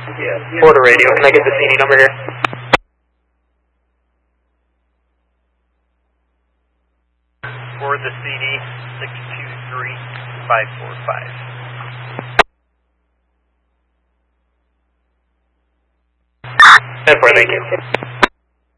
Florida radio, can I get the CD number here? For the CD, 623545. And for, thank you.